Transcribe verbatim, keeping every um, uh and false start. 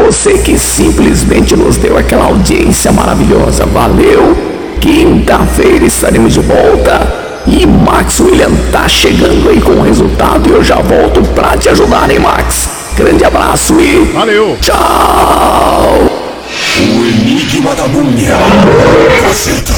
você que simplesmente nos deu aquela audiência maravilhosa. Valeu! Quinta-feira estaremos de volta. E Max William tá chegando aí com o resultado e eu já volto pra te ajudar, hein, Max? Grande abraço e... Valeu! Tchau! O Enigma da Múmia. Caceta.